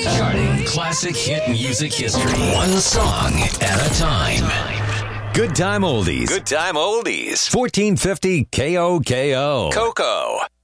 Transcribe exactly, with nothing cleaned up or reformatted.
Charting classic hit music history. One song at a time. Good Time Oldies. Good Time Oldies. fourteen fifty K O K O. Coco.